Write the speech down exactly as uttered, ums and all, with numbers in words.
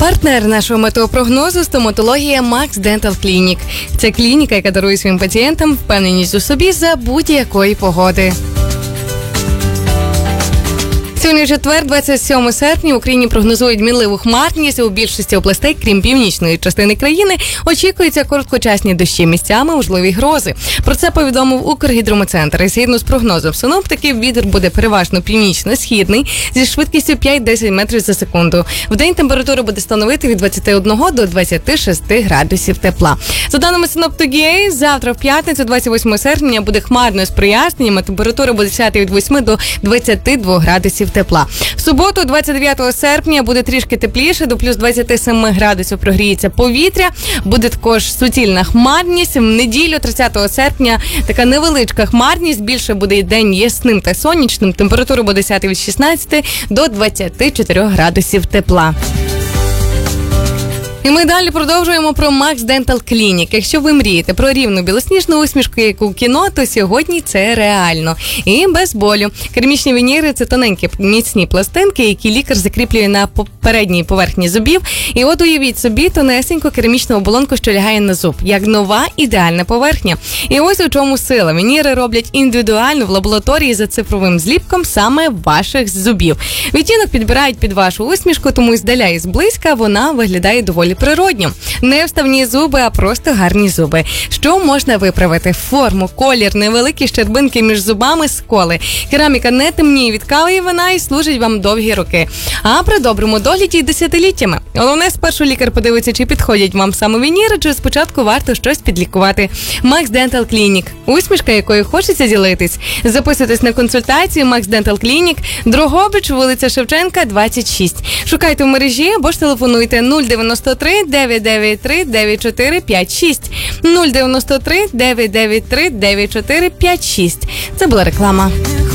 Партнер нашого метеопрогнозу – стоматологія Max Dental Clinic. Це клініка, яка дарує своїм пацієнтам впевненість у собі за будь-якої погоди. Сьогодні четвер, двадцять сьомого серпня, в Україні прогнозують мінливу хмарність. У більшості областей, крім північної частини країни, очікуються короткочасні дощі, місцями можливі грози. Про це повідомив Укргідрометцентр. Згідно з прогнозом синоптиків, вітер буде переважно північно-східний зі швидкістю п'ять-десять метрів за секунду. Вдень температура буде становити від двадцяти одного до двадцяти шести градусів тепла. За даними Синоптик.ua, завтра в п'ятницю, двадцять восьмого серпня, буде хмарно з проясненнями. Температура буде сягати від восьми до двадцяти двох градусів тепла. В суботу, двадцять дев'ятого серпня, буде трішки тепліше, до плюс двадцяти семи градусів прогріється повітря. Буде також суцільна хмарність. В неділю, тридцятого серпня, така невеличка хмарність, більше буде день ясним та сонячним. Температура буде сягати від шістнадцяти до двадцяти чотирьох градусів тепла. І ми далі продовжуємо про Max Dental Clinic. Якщо ви мрієте про рівну білосніжну усмішку, як у кіно, то сьогодні це реально. І без болю. Керамічні вініри – це тоненькі міцні пластинки, які лікар закріплює на передній поверхні зубів. І от уявіть собі тонесеньку керамічну оболонку, що лягає на зуб, як нова ідеальна поверхня. І ось у чому сила. Вініри роблять індивідуально в лабораторії за цифровим зліпком саме ваших зубів. Відтінок підбирають під вашу усмішку, тому здаля і зблизька вона виглядає доволі природньо. Не вставні зуби, а просто гарні зуби. Що можна виправити? Форму, колір, невеликі щербинки між зубами, сколи. Кераміка не темніє від кави і вина і служить вам довгі роки. А при доброму догляді й десятиліттями. Головне, спершу лікар подивиться, чи підходять вам саме вініри, чи спочатку варто щось підлікувати. Max Dental Clinic. Усмішка, якою хочеться ділитись. Записуйтесь на консультацію Max Dental Clinic, Дрогобич, вулиця Шевченка, двадцять шість. Шукайте в мережі або ж телефонуйте нуль дев'яносто три дев'ять дев'ять три дев'ять чотири п'ять шість. нуль дев'яносто три дев'ять дев'ять три дев'ять чотири п'ять шість. Це була реклама.